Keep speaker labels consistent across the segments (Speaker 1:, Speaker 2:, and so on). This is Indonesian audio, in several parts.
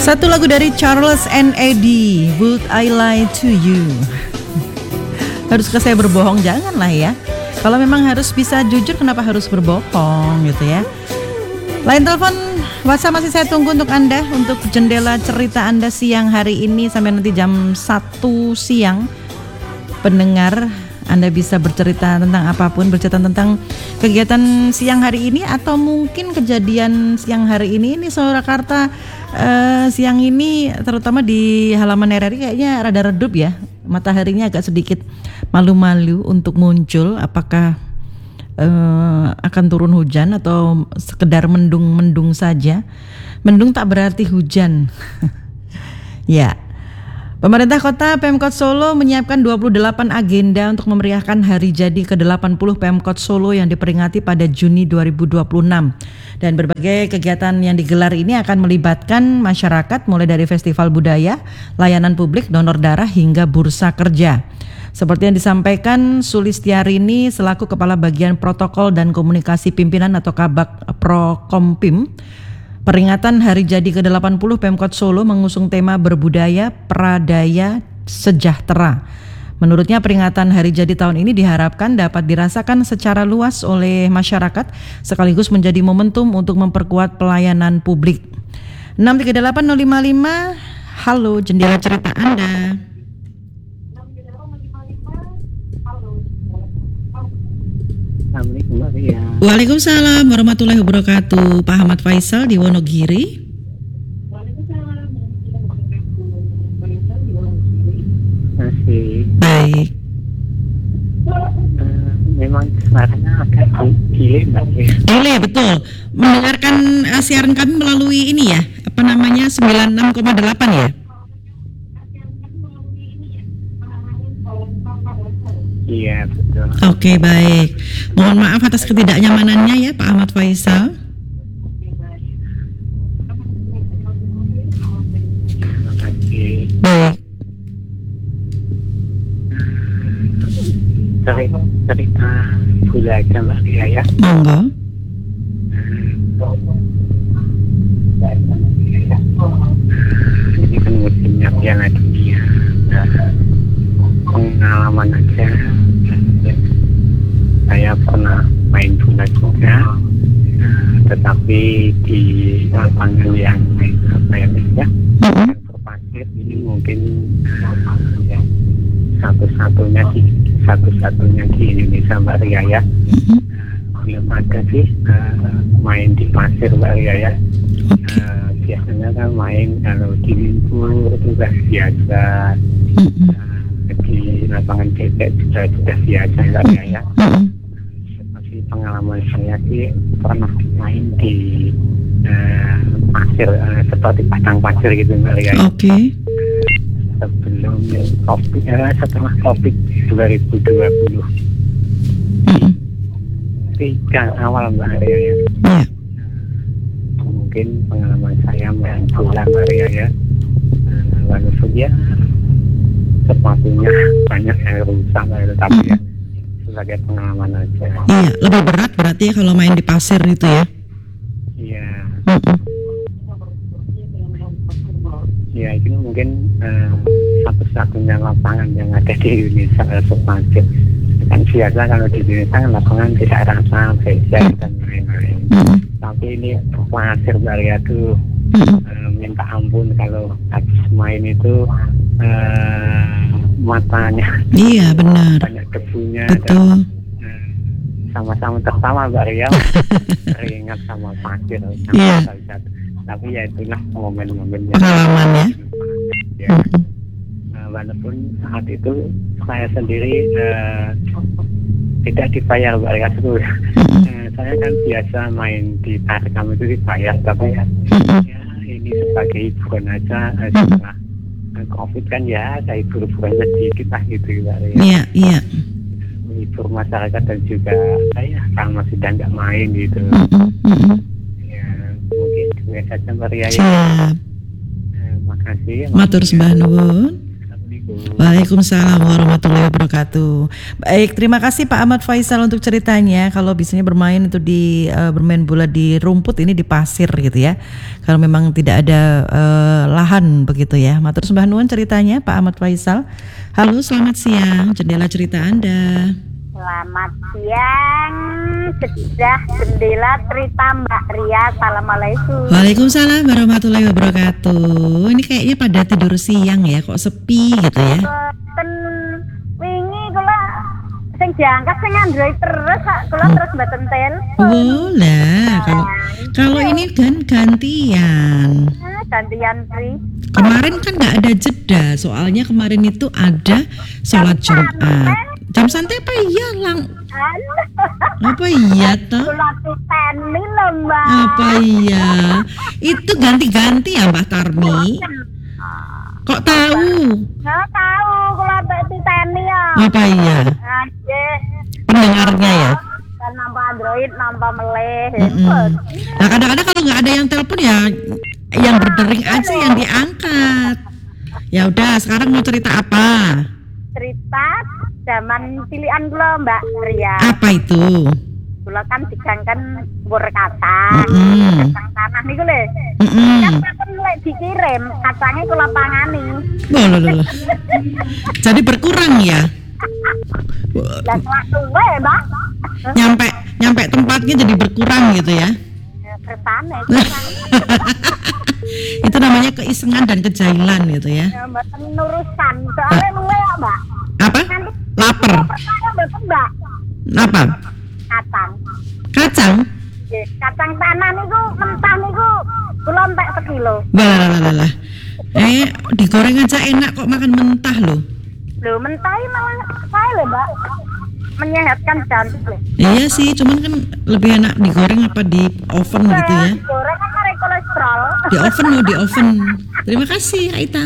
Speaker 1: Satu lagu dari Charles and Eddie, Would I Lie to You. Haruskah saya berbohong? Janganlah ya. Kalau memang harus bisa jujur, kenapa harus berbohong gitu ya. Lain telepon WhatsApp masih saya tunggu untuk Anda, untuk jendela cerita Anda siang hari ini sampai nanti jam 1 siang. Pendengar, Anda bisa bercerita tentang apapun, bercerita tentang kegiatan siang hari ini atau mungkin kejadian siang hari ini. Ini Surakarta siang ini terutama di halaman RRI kayaknya rada redup ya. Mataharinya agak sedikit malu-malu untuk muncul. Apakah akan turun hujan atau sekedar mendung-mendung saja? Mendung tak berarti hujan. Ya. Pemerintah Kota Pemkot Solo menyiapkan 28 agenda untuk memeriahkan hari jadi ke-80 Pemkot Solo yang diperingati pada Juni 2026. Dan berbagai kegiatan yang digelar ini akan melibatkan masyarakat mulai dari festival budaya, layanan publik, donor darah hingga bursa kerja. Seperti yang disampaikan Sulistiarini selaku Kepala Bagian Protokol dan Komunikasi Pimpinan atau Kabak Prokompim, peringatan hari jadi ke-80 Pemkot Solo mengusung tema berbudaya, pradaya, sejahtera. Menurutnya peringatan hari jadi tahun ini diharapkan dapat dirasakan secara luas oleh masyarakat sekaligus menjadi momentum untuk memperkuat pelayanan publik. 638-055, halo jendela cerita Anda.
Speaker 2: Assalamualaikum Mbak Ria.
Speaker 1: Waalaikumsalam warahmatullahi wabarakatuh. Pak Ahmad Faisal di Wonogiri.
Speaker 2: Masih.
Speaker 1: Baik.
Speaker 2: Memang suaranya agak delay Mbak Ria.
Speaker 1: Delay betul. Mendengarkan siaran kami melalui ini ya, apa namanya 96,8 ya.
Speaker 2: Iya betul.
Speaker 1: Oke, baik. Mohon maaf atas ketidaknyamanannya ya Pak Ahmad Faisal.
Speaker 2: Terima kasih.
Speaker 1: Baik.
Speaker 2: Cerita bola aja Mbak Ria ya.
Speaker 1: Monggo.
Speaker 2: Ini kan musimnya Piala Dunia. Pengalaman aja, saya pernah main bola juga, tetapi di lapangan yang apa ya berpasir ini mungkin ya, satu-satunya di Indonesia Mbak Ria ya. Belum ada sih main di pasir Mbak Ria ya. Biasanya kan main kalau di libur itu biasa. Di lapangan cecek sudah biasa Mbak Ria ya. Seperti pengalaman saya sih pernah main di pasir seperti padang pasir gitu Mbak Ria.
Speaker 1: Oke.
Speaker 2: Sebelum COVID, setelah COVID 2020. Tiga awal Mbak Ria ya. Mungkin pengalaman saya main bola Mbak Ria ya. Walaupun ya sepatunya banyak yang rusak tapi ya sebagai pengalaman aja.
Speaker 1: Iya, lebih berat berarti ya kalau main di pasir itu ya.
Speaker 2: Iya. Ya itu mungkin satu-satunya lapangan yang ada di Indonesia sepasir. Kan biasa kalau di Indonesia kan lapangan tidak rata, becek dan lain-lain. Tapi ini pasir Baria tuh minta ampun kalau habis main itu matanya. Iya benar. Banyak debunya.
Speaker 1: Betul.
Speaker 2: Sama-sama tertawa Mbak Ria. Teringat sama pasir.
Speaker 1: Iya.
Speaker 2: Tapi ya itulah momen-momen
Speaker 1: pengalaman ya.
Speaker 2: Walaupun saat itu saya sendiri tidak dibayar Mbak Ria itu. Saya kan biasa main di Tarkam itu dibayar, tapi ya ini sebagai hiburan aja setelah COVID kan ya saya hibur-hiburan sedikit lah gitu Mbak Ria.
Speaker 1: Iya.
Speaker 2: Hibur masyarakat dan juga saya sama sudah nggak main gitu. Ya mungkin gue saja Mbak Ria ya.
Speaker 1: Siap.
Speaker 2: Makasih.
Speaker 1: Matur sembah nuwun.
Speaker 2: Assalamualaikum.
Speaker 1: Waalaikumsalam warahmatullahi wabarakatuh. Baik, terima kasih Pak Ahmad Faisal untuk ceritanya. Kalau biasanya bermain itu bermain bola di rumput, ini di pasir gitu ya. Kalau memang tidak ada lahan begitu ya. Matur sembah nuwun ceritanya Pak Ahmad Faisal. Halo, selamat siang. Jendela cerita Anda.
Speaker 3: Selamat siang, Sedah Jendela cerita Mbak Ria. Assalamualaikum.
Speaker 1: Waalaikumsalam warahmatullahi wabarakatuh. Ini kayaknya pada tidur siang ya, kok sepi gitu ya.
Speaker 3: Ten wingi kula sing diangkat sing Android terus kula terus mboten telepon.
Speaker 1: Boleh. Kalau ini kan gantian.
Speaker 3: Gantian Pri.
Speaker 1: Kemarin kan nggak ada jeda, soalnya kemarin itu ada sholat Jumat. Jam santai apa iya apa iya toh?
Speaker 3: Kula titeni lho Mbak.
Speaker 1: Apa iya? Itu ganti-ganti ya Mbak Tarmi? Kok tahu?
Speaker 3: Nggak tahu kula titeni ya.
Speaker 1: Apa iya?
Speaker 3: Nggih.
Speaker 1: Pendengarnya ya?
Speaker 3: Kan nambah Android nambah meleh.
Speaker 1: Nah kadang-kadang kalau nggak ada yang telepon ya yang berdering aja yang diangkat. Ya udah, sekarang mau cerita apa?
Speaker 3: Cerita zaman pilihan kula Mbak Ria.
Speaker 1: Apa itu?
Speaker 3: Kula kan digangken bur kacang. Kacang tanah niku lho. Kan sampun lek dikirim, kacangnya kula pangani.
Speaker 1: Loh. Jadi berkurang ya?
Speaker 3: Lah waktu wae, Mbak.
Speaker 1: Nyampe tempatnya jadi berkurang gitu ya?
Speaker 3: Kersane.
Speaker 1: Itu namanya keisengan dan kejahilan gitu ya?
Speaker 3: Mboten nurusan. Soale luwe ya, Mbak.
Speaker 1: Apa? Laper.
Speaker 3: Perkara mboten, Mbak.
Speaker 1: Apa?
Speaker 3: Kacang.
Speaker 1: Kacang?
Speaker 3: Nggih, kacang tanah niku mentah niku kula entek sekilo.
Speaker 1: Balah. Digoreng aja enak kok makan mentah loh.
Speaker 3: Lho, mentah malah saya lho, Mbak. Menyehatkan jantung.
Speaker 1: Iya sih, cuman kan lebih enak digoreng apa di oven gitu ya?
Speaker 3: Digoreng kan ada kolesterol.
Speaker 1: Di oven. Terima kasih, Kak Ita.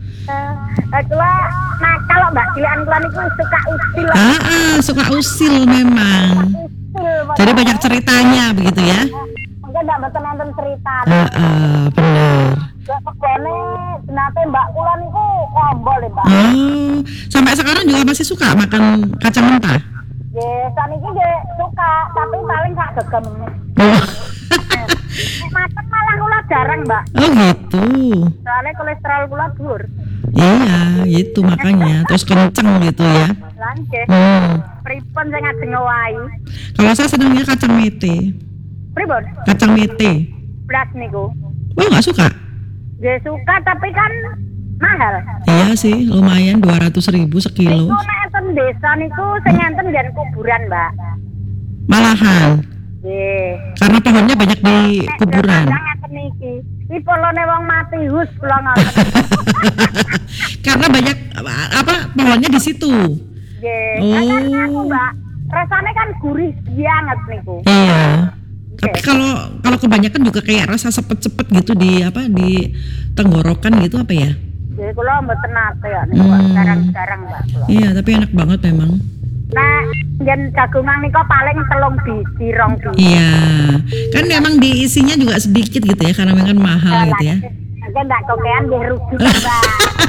Speaker 3: Nah kalau Mbak Cilian kula niku suka usil.
Speaker 1: Suka usil memang. Jadi banyak ceritanya begitu ya?
Speaker 3: Mungkin nggak betul nonton cerita.
Speaker 1: Benar.
Speaker 3: Kebene senate Mbak kula niku kombol ya Mbak.
Speaker 1: Oh, sampai sekarang juga masih suka makan kacang mentah?
Speaker 3: Nggih, saniki nggih suka, tapi paling sak gegem.
Speaker 1: Oh.
Speaker 3: Makan malah kula jarang Mbak.
Speaker 1: Oh gitu.
Speaker 3: Soalnya kolesterol kula dhuwur.
Speaker 1: Iya, gitu makanya. Terus kenceng gitu ya.
Speaker 3: Lanjut. Pripun sing ajeng ngowahi?
Speaker 1: Kalau saya senangnya kacang mete.
Speaker 3: Pripun?
Speaker 1: Kacang mete.
Speaker 3: Blas niku.
Speaker 1: Oh, nggak suka?
Speaker 3: Nggih suka tapi kan mahal.
Speaker 1: Iya sih, lumayan 200.000 sekilo.
Speaker 3: Niku nek enten desa niku sing enten jan kuburan, Mbak.
Speaker 1: Malahan.
Speaker 3: Nggih.
Speaker 1: Karena pohonnya banyak di kuburan.
Speaker 3: Kadang ngeten iki. Iki polone wong mati hus kula ngoten.
Speaker 1: Karena banyak pohonnya di situ.
Speaker 3: Nggih.
Speaker 1: Oh.
Speaker 3: Kadang aku, Mbak, rasane kan gurih banget niku.
Speaker 1: Iya. Tapi kalau kebanyakan juga kayak rasa sepet-sepet gitu di tenggorokan gitu apa ya?
Speaker 3: Nggih, kula mboten nate ya niku, jarang-jarang, Mbak.
Speaker 1: Iya, tapi enak banget memang.
Speaker 3: Nah, yen jagungan niku paling 3 biji, 2 biji.
Speaker 1: Iya. Kan memang diisinya juga sedikit gitu ya karena memang mahal gitu ya.
Speaker 3: Mungkin ndak kokean nggih rugi, Mbak.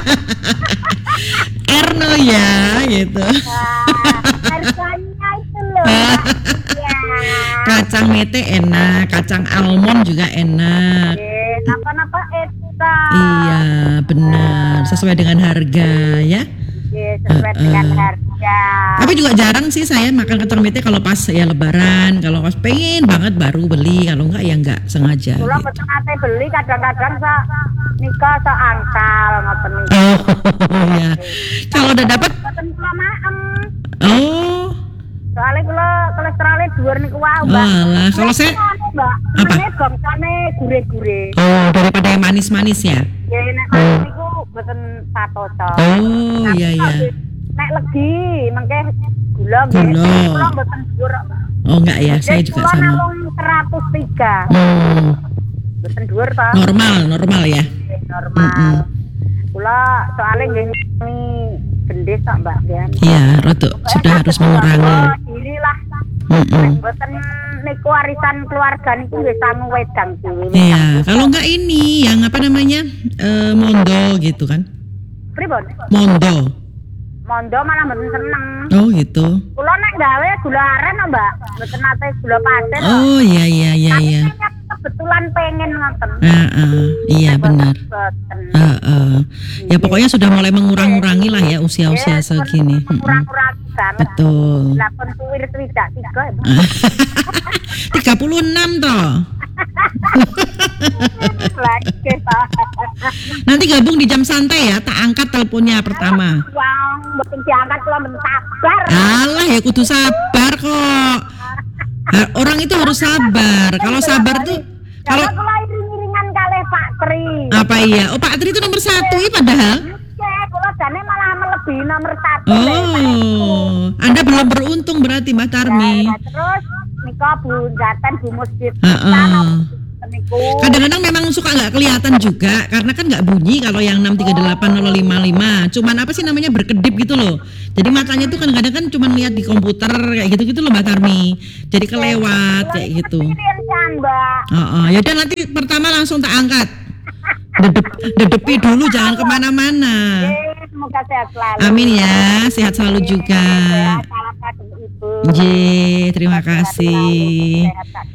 Speaker 1: Erno ya gitu.
Speaker 3: Harganya itu loh. Ya.
Speaker 1: Kacang mete enak, kacang almond juga enak.
Speaker 3: Napa-napa eta.
Speaker 1: Iya, benar. Sesuai dengan harga ya.
Speaker 3: Sesuai dengan harga.
Speaker 1: Tapi juga jarang sih saya makan kacang mete kalau pas ya lebaran, kalau pas pengen banget baru beli, kalau enggak ya enggak sengaja.
Speaker 3: Kula
Speaker 1: Gitu.
Speaker 3: mboten ate beli kadang-kadang nikah angkal ngoten niku.
Speaker 1: Oh ya. Kalau udah dapat
Speaker 3: Mboten kula maem.
Speaker 1: oh.
Speaker 3: Soalnya kula kolesterolnya dhuwur niku wae, Mbak.
Speaker 1: Walah, kalau saya
Speaker 3: Mbak,
Speaker 1: apa?
Speaker 3: ini bangsane gure-gure.
Speaker 1: Oh, daripada yang manis-manis ya.
Speaker 3: Ya nek manis niku mboten patoto.
Speaker 1: Oh, iya iya.
Speaker 3: Nek legi mengke gula nggih.
Speaker 1: Gula.
Speaker 3: Kula mboten dhuwur.
Speaker 1: Oh enggak ya, saya juga
Speaker 3: Kula
Speaker 1: sama.
Speaker 3: namung 103. Mboten dhuwur ta?
Speaker 1: Normal ya.
Speaker 3: Normal. Kula soalnya nggih gendis tak Mbak Dian.
Speaker 1: Iya, rada sudah harus mengurangi.
Speaker 3: Diri lah.
Speaker 1: Mm-mm.
Speaker 3: Mboten niku warisan keluarga niku nggih sangu wedang dhewe.
Speaker 1: Iya, kalau enggak ini yang apa namanya mondo gitu kan?
Speaker 3: pripun?
Speaker 1: Mondo
Speaker 3: malah mboten seneng.
Speaker 1: Oh gitu.
Speaker 3: Kula nek gawe gula aren Mbak, mboten nate gula pasir.
Speaker 1: Oh iya.
Speaker 3: Kebetulan pengen ngoten.
Speaker 1: Iya benar. Ya pokoknya sudah mulai mengurangi lah ya usia-usia segini.
Speaker 3: Kurang-kurangi banget.
Speaker 1: Betul.
Speaker 3: 8 tuwir swidak 3.
Speaker 1: 36 toh.
Speaker 3: Lagi, Pak.
Speaker 1: Nanti gabung di jam santai ya, tak angkat teleponnya pertama.
Speaker 3: Wong mboten diangkat kula men sabar.
Speaker 1: Alah ya kudu sabar kok. Orang itu harus sabar. Kalau sabar tuh kalau
Speaker 3: iring-iringan kalih Pak Tri.
Speaker 1: Apa iya? Oh Pak Tri itu nomor 1 ya padahal.
Speaker 3: Kula jane malah melebihi nomor 1.
Speaker 1: Oh, Anda belum beruntung berarti Mbak Tarmi.
Speaker 3: Terus nika bunjatan Bu Masjid.
Speaker 1: Kadang-kadang memang suka nggak kelihatan juga karena kan nggak bunyi kalau yang 6380055. Cuman apa sih namanya berkedip gitu loh. Jadi matanya tuh kadang-kadang kan cuma lihat di komputer kayak gitu-gitu loh Mbak Tarmi. Jadi kelewat kayak gitu. Ya udah nanti pertama langsung tak angkat. Dedepi dulu jangan kemana-mana.
Speaker 3: Semoga sehat selalu.
Speaker 1: Amin ya, sehat selalu juga. Terima kasih.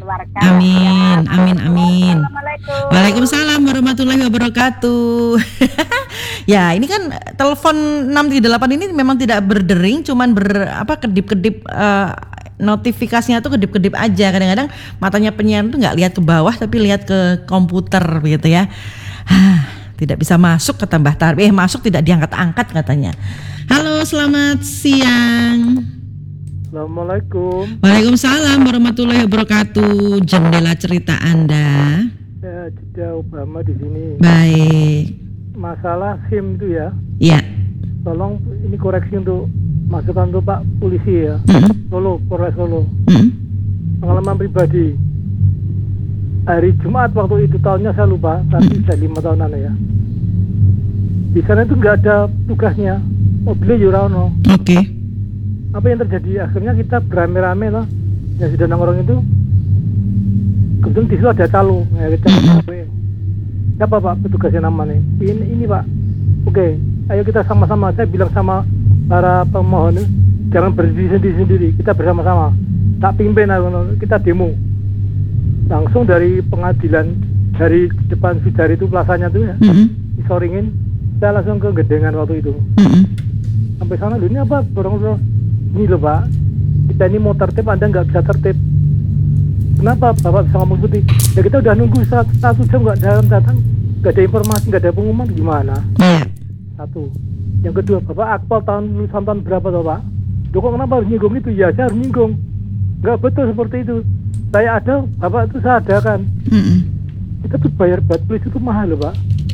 Speaker 1: Amin. Waalaikumsalam warahmatullahi wabarakatuh. Ya, ini kan telepon 638 ini memang tidak berdering, cuman kedip-kedip notifikasinya tuh kedip-kedip aja. Kadang-kadang matanya penyiar tuh nggak lihat ke bawah tapi lihat ke komputer begitu ya. Tidak bisa masuk kata Mbah Tarmi. Masuk tidak diangkat-angkat katanya. Halo, selamat siang.
Speaker 4: Assalamualaikum.
Speaker 1: Waalaikumsalam warahmatullahi wabarakatuh. Jendela cerita Anda.
Speaker 4: Ya, Jeda Obama di sini.
Speaker 1: Baik.
Speaker 4: Masalah SIM itu ya.
Speaker 1: Iya.
Speaker 4: Tolong ini koreksi untuk masukan untuk Pak Polisi ya. Solo, Polres Solo. Pengalaman pribadi. Hari Jumat waktu itu tahunnya saya lupa, tapi sudah 5 tahunan ya. Di sana itu nggak ada tugasnya, mobilnya Yurano.
Speaker 1: Oke.
Speaker 4: Apa yang terjadi? Akhirnya kita beramai-ramai lah, yang sudah nongkrong itu. Kebetulan di situ ada calo, ya kita siapa Pak petugasnya namanya? Ini Pak. Oke, ayo kita sama-sama. Saya bilang sama para pemohon, jangan berdiri sendiri-sendiri, kita bersama-sama. Tak pimpin, kita demo. Langsung dari pengadilan dari depan Fidari itu plasanya tuh ya, disoringin, saya langsung ke Gedengan waktu itu. Sampai sana dulu ini apa? Dorong-dorong. Ini loh Pak, kita ini mau tertib, Anda nggak bisa tertib. Kenapa Bapak bisa ngomong seperti? Ya kita udah nunggu 1 jam nggak datang, nggak ada informasi, nggak ada pengumuman, gimana? Satu. Yang kedua, Bapak akpol lulusan tahun berapa toh Pak? Loh kok kenapa harus nyinggung itu? Ya saya harus nyinggung. Nggak betul seperti itu. Saya ada, Bapak itu saya ada kan. Kita tuh bayar buat polisi itu mahal loh Pak.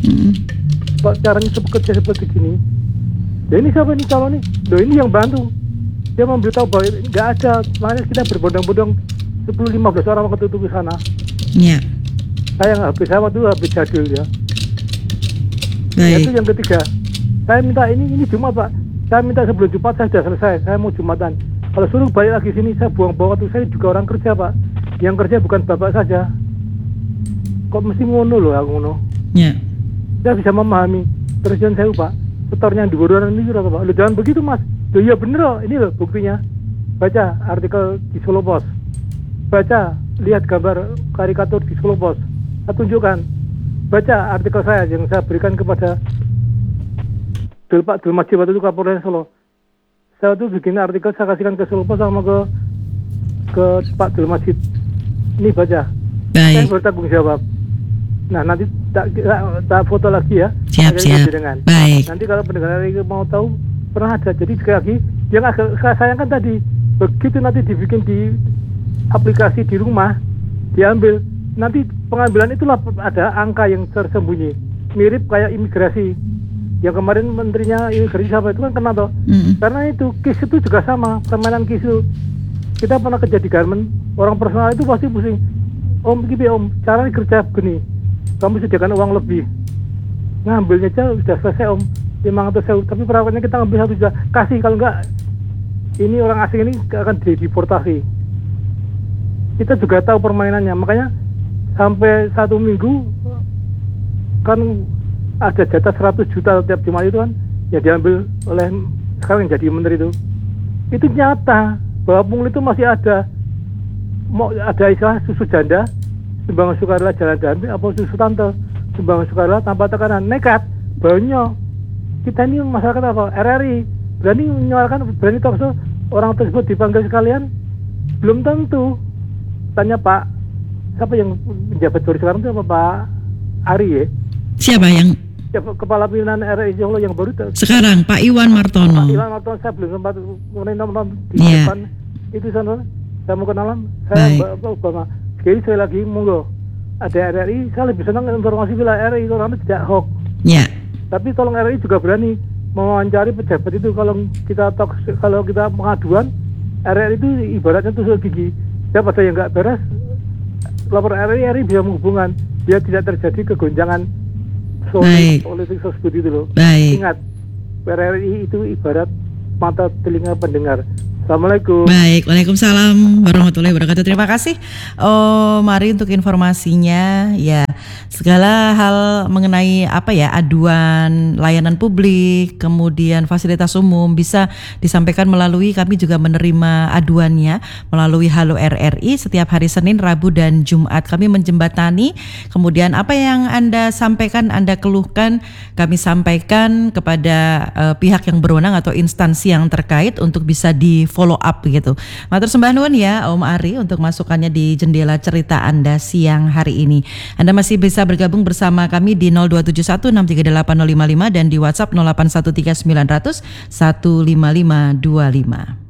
Speaker 4: Pak caranya bekerja seperti gini. Ya ini siapa nih calon nih? Loh ini yang bantu. Dia memberitahu bahwa nggak ada. Makanya kita berbondong-bondong 10-15 orang waktu itu ke sana.
Speaker 1: Iya.
Speaker 4: Saya nggak habis, saya waktu itu habis jadul ya.
Speaker 1: Baik.
Speaker 4: Itu yang ketiga. Saya minta ini Jumat Pak. Saya minta sebelum Jumat saya sudah selesai. Saya mau Jumatan. Kalau suruh balik lagi sini saya buang-buang waktu. Saya juga orang kerja Pak. Yang kerja bukan Bapak saja. Kok mesti ngono loh aku ngono.
Speaker 1: Iya.
Speaker 4: Saya bisa memahami. Terus jangan saya Pak. Setornya di Borobudur ini berapa Pak? Loh jangan begitu Mas. Loh iya bener loh. Ini loh buktinya. Baca artikel di Solo Pos. Baca, lihat gambar karikatur di Solo Pos. Saya tunjukkan. Baca artikel saya yang saya berikan kepada Pak Dulmaji waktu itu Kapolres Solo. Saya tuh bikin artikel saya kasihkan ke Solo Pos sama ke Pak Dulmaji. Ini baca.
Speaker 1: Baik.
Speaker 4: Saya bertanggung jawab. Nah nanti tak foto lagi ya.
Speaker 1: Siap. Baik.
Speaker 4: Nanti kalau pendengar lagi mau tahu pernah ada. Jadi sekali lagi yang agak saya sayangkan tadi, begitu nanti dibikin di aplikasi di rumah, diambil, nanti pengambilan itulah ada angka yang tersembunyi, mirip kayak imigrasi. Yang kemarin menterinya imigrasi siapa itu kan kena toh. Karena itu KIS itu juga sama, permainan KIS itu. Kita pernah kerja di garmen, orang personal itu pasti pusing. Om gini Om, caranya kerja begini, kamu sediakan uang lebih, ngambilnya aja sudah selesai Om, 500.000, tapi perawatannya kita ngambil 1 juta, kasih, kalau enggak ini orang asing ini akan dideportasi. Kita juga tahu permainannya, makanya sampai 1 minggu kan ada jatah 100 juta tiap Jumat itu kan, ya diambil oleh sekarang yang jadi menteri itu nyata bahwa pungli itu masih ada. Mau ada istilah susu janda, sumbangan sukarela jalan damping, apa susu tante, sumbangan sukarela tanpa tekanan, nekat, banyak. Kita ini masyarakat apa? RRI berani menyuarakan, berani talkshow, orang tersebut dipanggil sekalian, belum tentu. Tanya Pak, siapa yang menjabat baru sekarang itu apa Pak Ari ya?
Speaker 1: Siapa yang
Speaker 4: Kepala pimpinan RRI Solo yang baru
Speaker 1: sekarang? Pak Iwan Martono.
Speaker 4: Pak Iwan Martono, saya belum sempat nonton di depan itu sana. Saya mau kenalan, saya Mbak Obama. Sekali lagi monggo. Ada RRI, saya lebih senang informasi wilayah RRI karena tidak hoax.
Speaker 1: Ya.
Speaker 4: Tapi tolong RRI juga berani mewawancari pejabat itu. Kalau kita pengaduan, RRI itu ibaratnya tusuk gigi. Siapa yang nggak beres, lapor RRI bisa menghubungkan biar tidak terjadi kegonjangan politik tersebut itu loh.
Speaker 1: Baik.
Speaker 4: Ingat, RRI itu ibarat mata telinga pendengar. Assalamualaikum.
Speaker 1: Baik, waalaikumsalam warahmatullahi wabarakatuh. Terima kasih Mari untuk informasinya. Ya, segala hal mengenai aduan layanan publik, kemudian fasilitas umum bisa disampaikan melalui, kami juga menerima aduannya melalui Halo RRI setiap hari Senin, Rabu dan Jumat. Kami menjembatani, kemudian apa yang Anda sampaikan, Anda keluhkan, kami sampaikan kepada pihak yang berwenang atau instansi yang terkait untuk bisa di follow up gitu. Matur sembah nuwun ya Om Ari untuk masukannya di jendela cerita Anda siang hari ini. Anda masih bisa bergabung bersama kami di 02716380555 dan di WhatsApp 081390015525.